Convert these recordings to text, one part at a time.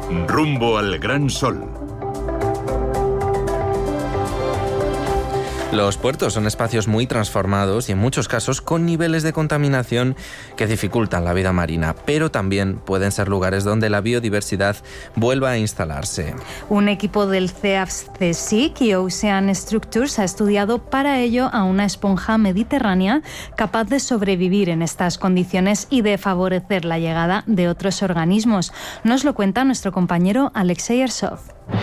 Rumbo al gran sol. Los puertos son espacios muy transformados y en muchos casos con niveles de contaminación que dificultan la vida marina, pero también pueden ser lugares donde la biodiversidad vuelva a instalarse. Un equipo del CEAF-CSIC y Ocean Structures ha estudiado para ello a una esponja mediterránea capaz de sobrevivir en estas condiciones y de favorecer la llegada de otros organismos. Nos lo cuenta nuestro compañero Alexei Ersov.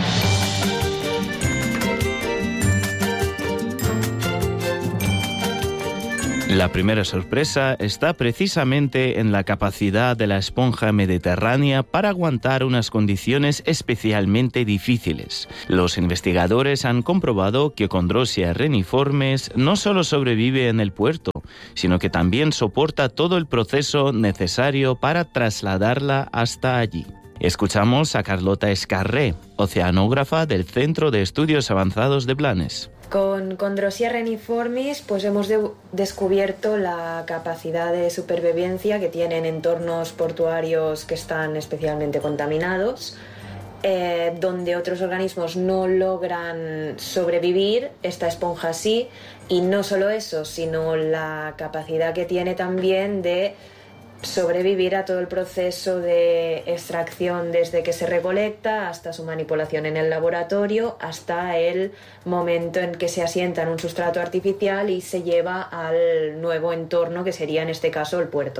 La primera sorpresa está precisamente en la capacidad de la esponja mediterránea para aguantar unas condiciones especialmente difíciles. Los investigadores han comprobado que Chondrosia reniformes no solo sobrevive en el puerto, sino que también soporta todo el proceso necesario para trasladarla hasta allí. Escuchamos a Carlota Escarré, oceanógrafa del Centro de Estudios Avanzados de Blanes. Con Chondrosia reniformis pues hemos descubierto la capacidad de supervivencia que tienen entornos portuarios que están especialmente contaminados, donde otros organismos no logran sobrevivir, esta esponja sí, y no solo eso, sino la capacidad que tiene también de sobrevivir a todo el proceso de extracción desde que se recolecta hasta su manipulación en el laboratorio, hasta el momento en que se asienta en un sustrato artificial y se lleva al nuevo entorno que sería en este caso el puerto.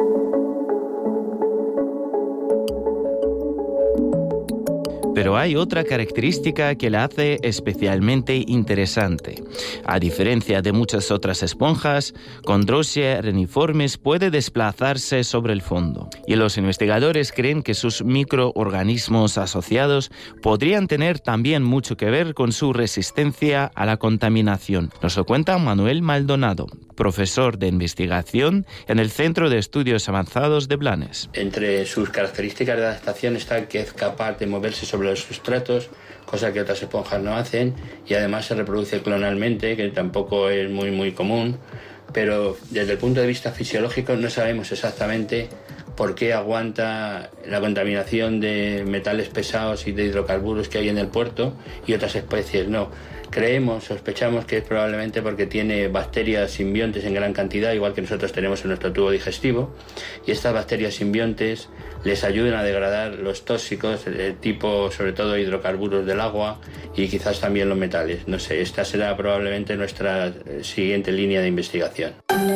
Pero hay otra característica que la hace especialmente interesante. A diferencia de muchas otras esponjas, Chondrosia reniformes puede desplazarse sobre el fondo. Y los investigadores creen que sus microorganismos asociados podrían tener también mucho que ver con su resistencia a la contaminación. Nos lo cuenta Manuel Maldonado, profesor de investigación en el Centro de Estudios Avanzados de Blanes. Entre sus características de adaptación está que es capaz de moverse sobre los sustratos, cosa que otras esponjas no hacen, y además se reproduce clonalmente, que tampoco es muy común, pero desde el punto de vista fisiológico no sabemos exactamente por qué aguanta la contaminación de metales pesados y de hidrocarburos que hay en el puerto y otras especies no. Sospechamos que es probablemente porque tiene bacterias simbiontes en gran cantidad, igual que nosotros tenemos en nuestro tubo digestivo, y estas bacterias simbiontes les ayudan a degradar los tóxicos, tipo sobre todo hidrocarburos del agua y quizás también los metales. No sé, esta será probablemente nuestra siguiente línea de investigación.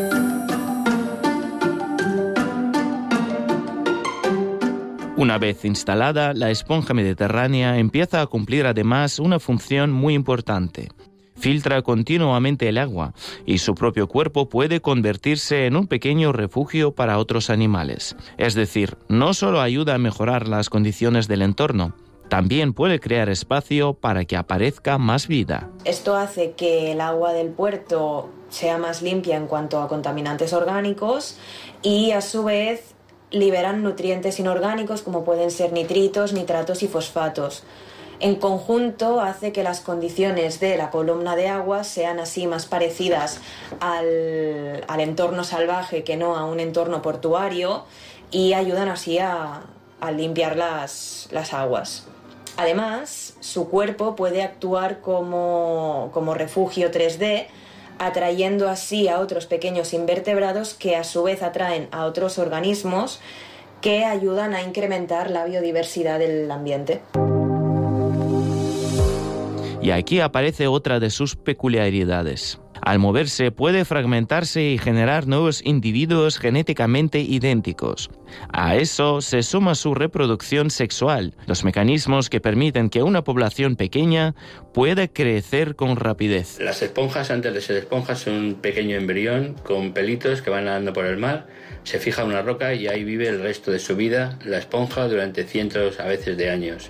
Una vez instalada, la esponja mediterránea empieza a cumplir además una función muy importante. Filtra continuamente el agua y su propio cuerpo puede convertirse en un pequeño refugio para otros animales. Es decir, no solo ayuda a mejorar las condiciones del entorno, también puede crear espacio para que aparezca más vida. Esto hace que el agua del puerto sea más limpia en cuanto a contaminantes orgánicos y a su vez liberan nutrientes inorgánicos como pueden ser nitritos, nitratos y fosfatos. En conjunto hace que las condiciones de la columna de agua sean así más parecidas al entorno salvaje que no a un entorno portuario y ayudan así a limpiar las aguas. Además, su cuerpo puede actuar como refugio 3D, atrayendo así a otros pequeños invertebrados que a su vez atraen a otros organismos que ayudan a incrementar la biodiversidad del ambiente. Y aquí aparece otra de sus peculiaridades. Al moverse puede fragmentarse y generar nuevos individuos genéticamente idénticos. A eso se suma su reproducción sexual, los mecanismos que permiten que una población pequeña pueda crecer con rapidez. Las esponjas, antes de ser esponjas, son un pequeño embrión con pelitos que van nadando por el mar, se fija en una roca y ahí vive el resto de su vida la esponja durante cientos a veces de años.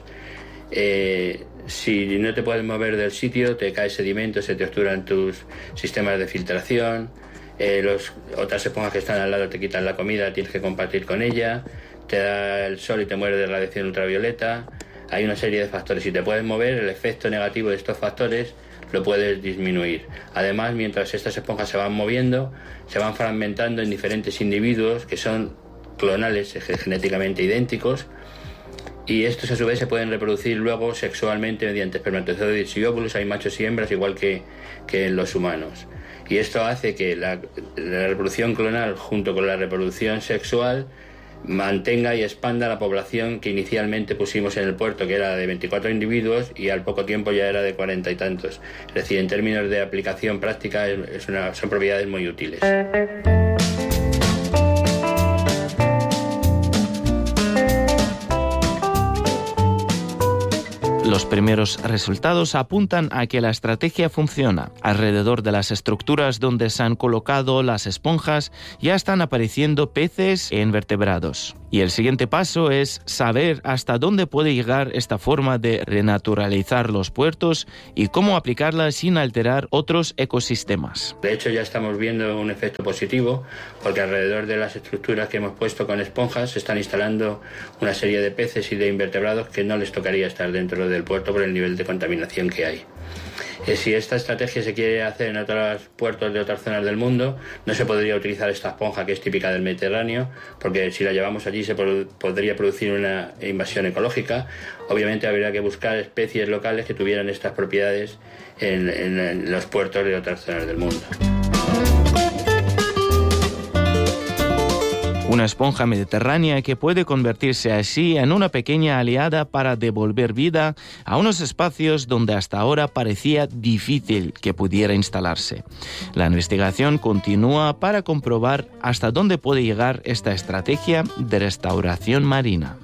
Si no te puedes mover del sitio, te cae sedimento, se te obturan tus sistemas de filtración, otras esponjas que están al lado te quitan la comida, tienes que compartir con ella, te da el sol y te mueres de radiación ultravioleta. Hay una serie de factores. Si te puedes mover, el efecto negativo de estos factores lo puedes disminuir. Además, mientras estas esponjas se van moviendo, se van fragmentando en diferentes individuos que son clonales, genéticamente idénticos, y estos a su vez se pueden reproducir luego sexualmente mediante espermatozoides y óvulos. Hay machos y hembras igual que en los humanos. Y esto hace que la reproducción clonal junto con la reproducción sexual mantenga y expanda la población que inicialmente pusimos en el puerto, que era de 24 individuos, y al poco tiempo ya era de 40 y tantos. Es decir, en términos de aplicación práctica son propiedades muy útiles. Los primeros resultados apuntan a que la estrategia funciona. Alrededor de las estructuras donde se han colocado las esponjas ya están apareciendo peces e invertebrados. Y el siguiente paso es saber hasta dónde puede llegar esta forma de renaturalizar los puertos y cómo aplicarla sin alterar otros ecosistemas. De hecho, ya estamos viendo un efecto positivo, porque alrededor de las estructuras que hemos puesto con esponjas se están instalando una serie de peces y de invertebrados que no les tocaría estar dentro del puerto por el nivel de contaminación que hay. Si esta estrategia se quiere hacer en otros puertos de otras zonas del mundo, no se podría utilizar esta esponja que es típica del Mediterráneo, porque si la llevamos allí se podría producir una invasión ecológica. Obviamente habría que buscar especies locales que tuvieran estas propiedades en los puertos de otras zonas del mundo. Una esponja mediterránea que puede convertirse así en una pequeña aliada para devolver vida a unos espacios donde hasta ahora parecía difícil que pudiera instalarse. La investigación continúa para comprobar hasta dónde puede llegar esta estrategia de restauración marina.